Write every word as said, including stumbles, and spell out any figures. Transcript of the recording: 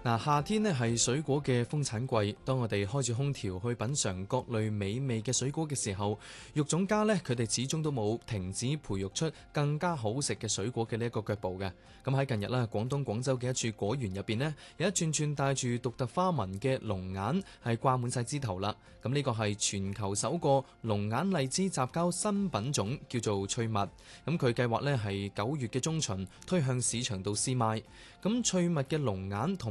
嗱，夏天呢係水果嘅豐產季，當我哋開住空調去品嚐各類美味嘅水果嘅時候，育種家呢，佢哋始終都冇停止培育出更加好食嘅水果嘅呢一個腳步嘅。咁喺近日啦，廣東廣州嘅一處果園入邊呢，有一串串帶住獨特花紋嘅龍眼係掛滿晒枝頭啦。咁呢個係全球首個龍眼荔枝雜交新品種，叫做翠蜜。咁佢計劃呢係九月嘅中旬推向市場度試賣。咁翠蜜嘅龍眼同